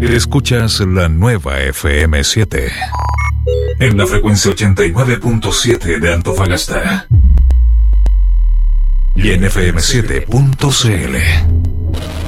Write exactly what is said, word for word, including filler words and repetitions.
Escuchas la nueva F M siete. En la frecuencia ochenta y nueve punto siete de Antofagasta. Y en F M siete punto C L.